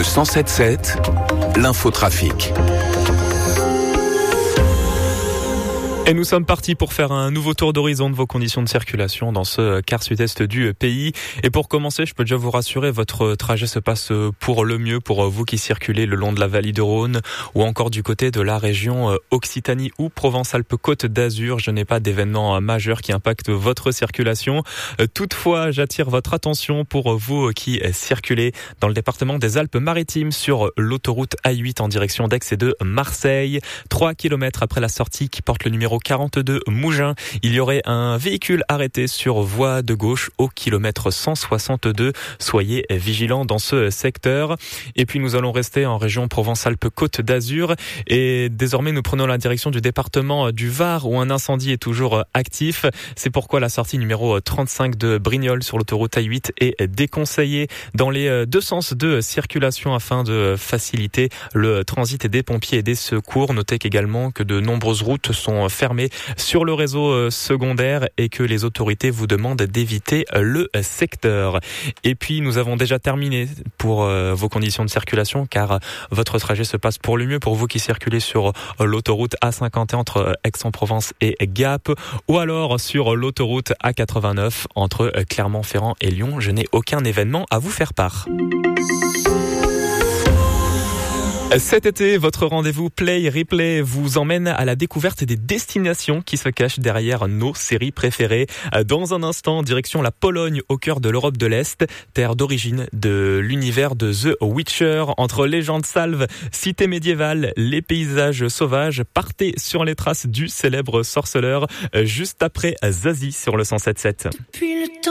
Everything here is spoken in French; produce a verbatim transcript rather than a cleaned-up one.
Le cent sept sept, l'infotrafic. Et nous sommes partis pour faire un nouveau tour d'horizon de vos conditions de circulation dans ce quart sud-est du pays. Et pour commencer, je peux déjà vous rassurer, votre trajet se passe pour le mieux pour vous qui circulez le long de la vallée du Rhône ou encore du côté de la région Occitanie ou Provence-Alpes-Côte d'Azur. Je n'ai pas d'événements majeurs qui impactent votre circulation. Toutefois, j'attire votre attention pour vous qui circulez dans le département des Alpes-Maritimes sur l'autoroute A huit en direction d'Aix et de Marseille. trois kilomètres après la sortie qui porte le numéro quarante-deux Mougins, il y aurait un véhicule arrêté sur voie de gauche au kilomètre cent soixante-deux. Soyez vigilants dans ce secteur. Et puis nous allons rester en région Provence-Alpes-Côte d'Azur et désormais nous prenons la direction du département du Var où un incendie est toujours actif. C'est pourquoi la sortie numéro trente-cinq de Brignoles sur l'autoroute A huit est déconseillée dans les deux sens de circulation afin de faciliter le transit des pompiers et des secours. Notez qu'également que de nombreuses routes sont fermées sur le réseau secondaire et que les autorités vous demandent d'éviter le secteur. Et puis nous avons déjà terminé pour vos conditions de circulation car votre trajet se passe pour le mieux pour vous qui circulez sur l'autoroute A cinquante et un entre Aix-en-Provence et Gap ou alors sur l'autoroute A quatre-vingt-neuf entre Clermont-Ferrand et Lyon. Je n'ai aucun événement à vous faire part. Cet été, votre rendez-vous Play Replay vous emmène à la découverte des destinations qui se cachent derrière nos séries préférées. Dans un instant, direction la Pologne, au cœur de l'Europe de l'Est, terre d'origine de l'univers de The Witcher. Entre légendes salves, cités médiévales, les paysages sauvages, partez sur les traces du célèbre sorceleur juste après Zazie sur le cent sept sept.